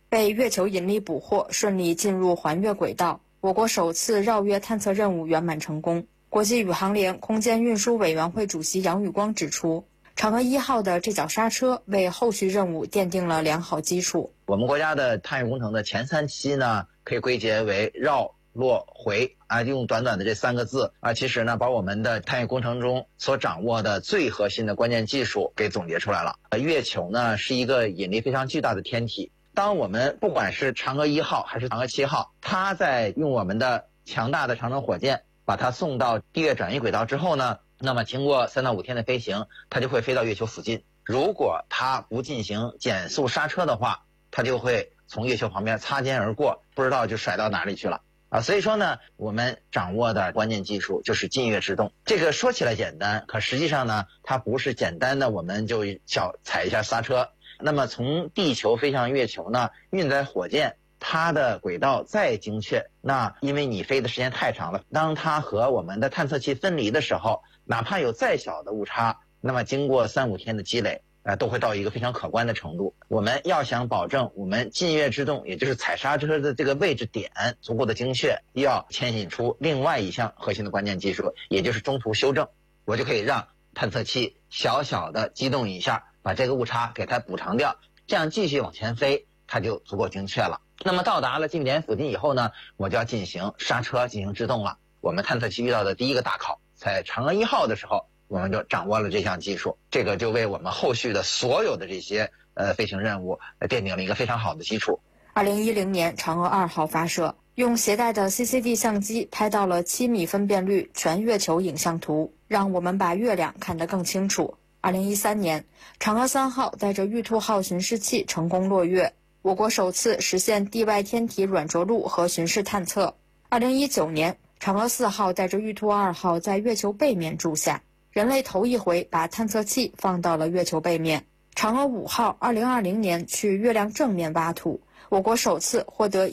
被月球引力捕获，顺利进入环月轨道。我国首次绕月探测任务圆满成功。国际宇航联空间运输委员会主席杨宇光指出，嫦娥1号的这脚刹车为后续任务奠定了良好基础。 我们国家的探月工程的前3期呢，可以归结为绕、落、回用短短的这3个字其实呢，把我们的探月工程中所掌握的最核心的关键技术给总结出来了。月球呢是一个引力非常巨大的天体，当我们不管是嫦娥1号还是嫦娥7号，它在用我们的强大的长征火箭把它送到地月转移轨道之后呢，那么经过3到5天的飞行，它就会飞到月球附近。如果它不进行减速刹车的话，它就会从月球旁边擦肩而过，不知道就甩到哪里去了所以说呢，我们掌握的关键技术就是近月制动。这个说起来简单，可实际上呢，它不是简单的我们就小踩一下刹车。那么从地球飞向月球呢，运载火箭它的轨道再精确，那因为你飞的时间太长了，当它和我们的探测器分离的时候，哪怕有再小的误差，那么经过3、5天的积累都会到一个非常可观的程度。我们要想保证我们近月制动，也就是踩刹车的这个位置点足够的精确，要牵引出另外一项核心的关键技术，也就是中途修正。我就可以让探测器小小的机动一下，把这个误差给它补偿掉，这样继续往前飞，它就足够精确了。那么到达了近点附近以后呢，我就要进行刹车进行制动了。我们探测器遇到的第一个大考，在嫦娥1号的时候，我们就掌握了这项技术，这个就为我们后续的所有的这些飞行任务奠定了一个非常好的基础。 2010年嫦娥2号发射，用携带的 CCD 相机拍到了7米分辨率全月球影像图，让我们把月亮看得更清楚。2013年，嫦娥3号带着玉兔号巡视器成功落月，我国首次实现地外天体软着陆和巡视探测。2019年，嫦娥4号带着玉兔2号在月球背面住下，人类头一回把探测器放到了月球背面。嫦娥5号2020年去月亮正面挖土，我国首次获得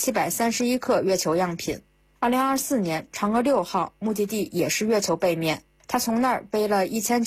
1731克月球样品。2024年，嫦娥6号目的地也是月球背面，它从那儿背了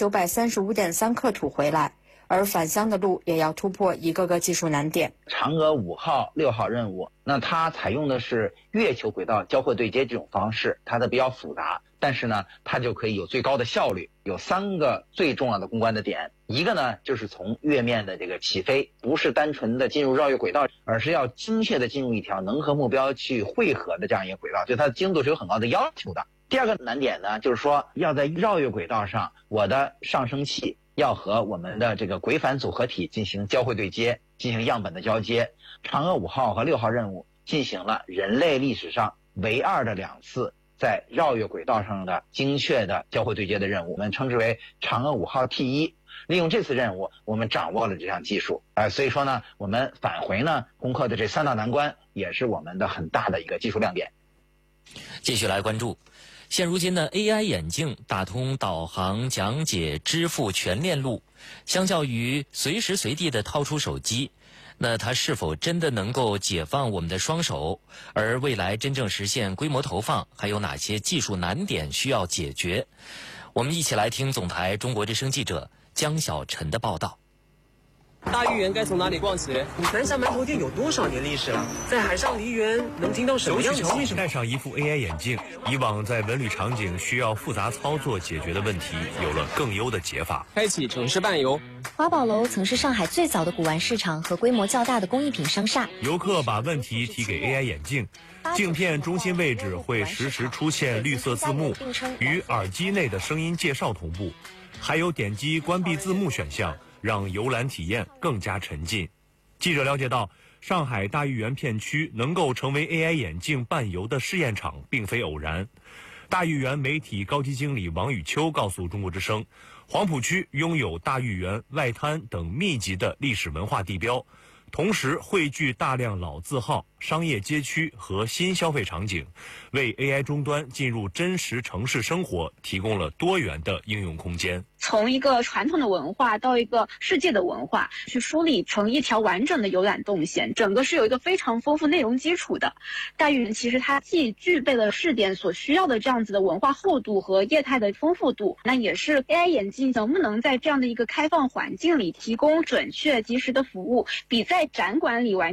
1935.3克土回来，而返乡的路也要突破一个个技术难点。 嫦娥5号、6号任务，那它采用的是月球轨道交会对接这种方式，它的比较复杂，但是呢，它就可以有最高的效率。有3个最重要的攻关的点，一个呢就是从月面的这个起飞，不是单纯的进入绕月轨道，而是要精确的进入一条能和目标去汇合的这样一个轨道，就它的精度是有很高的要求的。第二个难点呢，就是说要在绕月轨道上，我的上升器要和我们的这个轨返组合体进行交会对接，进行样本的交接。嫦娥5号和6号任务进行了人类历史上唯2的2次在绕月轨道上的精确的交会对接的任务，我们称之为嫦娥5号 T1。利用这次任务，我们掌握了这项技术所以说呢，我们返回呢攻克的这3道难关，也是我们的很大的一个技术亮点。 继续来关注。现如今的 AI 眼镜打通导航、讲解、支付全链路，相较于随时随地的掏出手机，那它是否真的能够解放我们的双手？而未来真正实现规模投放，还有哪些技术难点需要解决？我们一起来听总台中国之声记者江晓晨的报道。 大豫园该从哪里逛起？南峡馒头店有多少年历史了？在海上梨园能听到什么样的消息？ 戴上一副 AI 眼镜，以往在文旅场景需要复杂操作解决的问题，有了更优的解法。 开启城市漫游。 华宝楼曾是上海最早的古玩市场和规模较大的工艺品商厦。 游客把问题提给 AI 眼镜，镜片中心位置会实时出现绿色字幕，与耳机内的声音介绍同步，还有点击关闭字幕选项，让游览体验更加沉浸。记者了解到，上海大豫园片区能够成为 AI 眼镜伴游的试验场，并非偶然。大豫园媒体高级经理王宇秋告诉中国之声，黄浦区拥有大豫园、外滩等密集的历史文化地标，同时汇聚大量老字号、商业街区和新消费场景，为 AI 终端进入真实城市生活提供了多元的应用空间。 从一个传统的文化到一个世界的文化，去梳理成一条完整的游览动线，整个是有一个非常丰富内容基础的。大豫园其实它既具备了试点所需要的这样子的文化厚度和业态的丰富度，那也是 AI 眼镜能不能在这样的一个开放环境里提供准确及时的服务，比在展馆里完